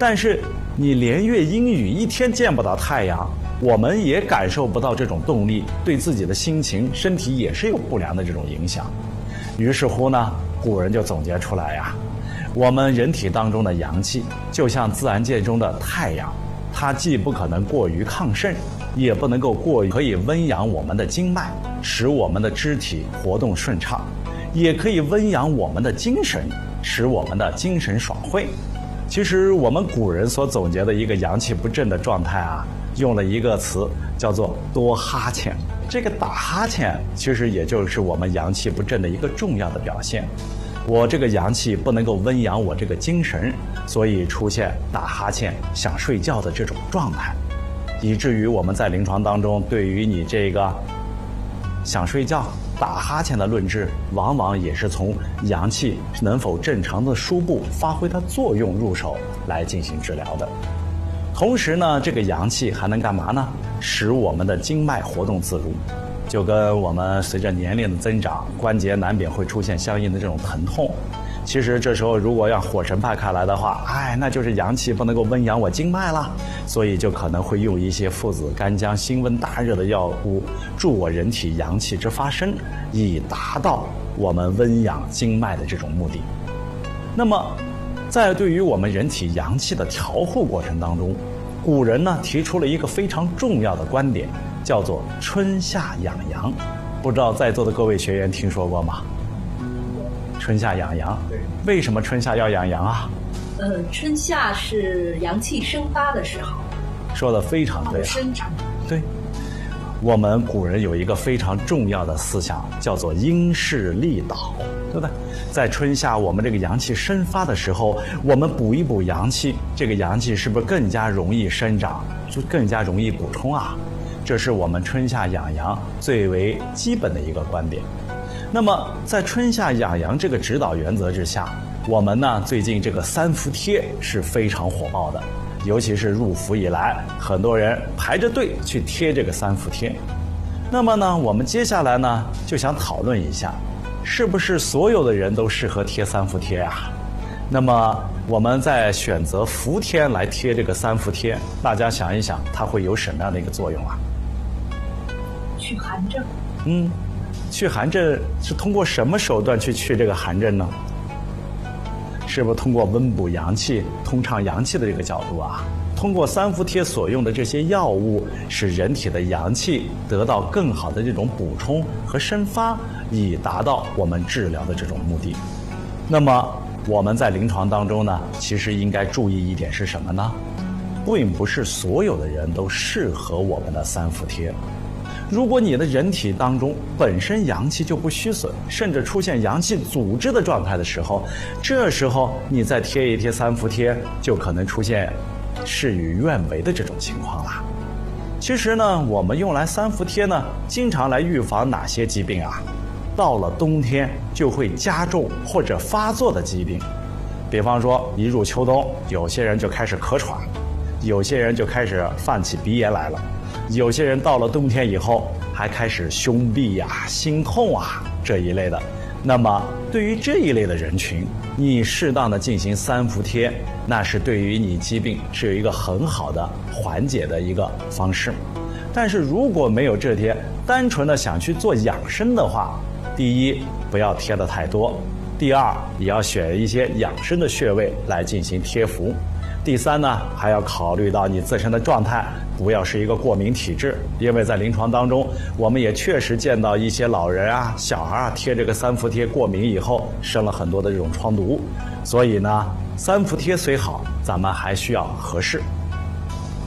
但是你连月阴雨，一天见不到太阳，我们也感受不到这种动力，对自己的心情、身体也是有不良的这种影响。于是乎呢，古人就总结出来呀，我们人体当中的阳气就像自然界中的太阳，它既不可能过于亢盛，也不能够过于可以温养我们的经脉，使我们的肢体活动顺畅，也可以温养我们的精神，使我们的精神爽慧。其实我们古人所总结的一个阳气不振的状态啊，用了一个词叫做多哈欠。这个打哈欠其实也就是我们阳气不振的一个重要的表现。我这个阳气不能够温养我这个精神，所以出现打哈欠、想睡觉的这种状态，以至于我们在临床当中对于你这个想睡觉、打哈欠的论治，往往也是从阳气能否正常的输布、发挥它作用入手来进行治疗的。同时呢，这个阳气还能干嘛呢？使我们的经脉活动自如，就跟我们随着年龄的增长，关节难免会出现相应的这种疼痛。其实这时候如果让火神派看来的话，那就是阳气不能够温养我经脉了，所以就可能会用一些附子干姜、辛温大热的药物，助我人体阳气之发生，以达到我们温养经脉的这种目的。那么在对于我们人体阳气的调护过程当中，古人呢提出了一个非常重要的观点，叫做春夏养阳。不知道在座的各位学员听说过吗？春夏养阳，为什么春夏要养阳啊？ 春夏是阳气生发的时候。 说得非常对啊。 生长。 对，我们古人有一个非常重要的思想，叫做因势利导，对不对？在春夏我们这个阳气生发的时候，我们补一补阳气，这个阳气是不是更加容易生长，就更加容易补充啊？这是我们春夏养阳最为基本的一个观点。那么在春夏养阳这个指导原则之下，我们呢最近这个三伏贴是非常火爆的，尤其是入伏以来，很多人排着队去贴这个三伏贴。那么呢，我们接下来呢就想讨论一下，是不是所有的人都适合贴三伏贴啊？那么我们在选择伏天来贴这个三伏贴，大家想一想，它会有什么样的一个作用啊？ 去寒症。 去寒症是通过什么手段去这个寒症呢？是不是通过温补阳气、通畅阳气的这个角度啊？通过三伏贴所用的这些药物，使人体的阳气得到更好的这种补充和生发，以达到我们治疗的这种目的。那么我们在临床当中呢，其实应该注意一点是什么呢？并不是所有的人都适合我们的三伏贴。如果你的人体当中本身阳气就不虚损，甚至出现阳气阻滞的状态的时候，这时候你再贴一贴三伏贴，就可能出现事与愿违的这种情况了。其实呢，我们用来三伏贴呢，经常来预防哪些疾病啊？到了冬天就会加重或者发作的疾病，比方说一入秋冬，有些人就开始咳喘，有些人就开始犯起鼻炎来了，有些人到了冬天以后还开始胸痹啊、心痛啊这一类的。那么对于这一类的人群，你适当的进行三伏贴，那是对于你疾病是有一个很好的缓解的一个方式。但是如果没有这些，单纯的想去做养生的话，第一不要贴得太多，第二也要选一些养生的穴位来进行贴服，第三呢，还要考虑到你自身的状态，不要是一个过敏体质。因为在临床当中，我们也确实见到一些老人啊、小孩啊贴这个三伏贴过敏以后，生了很多的这种疮毒。所以呢，三伏贴虽好，咱们还需要合适。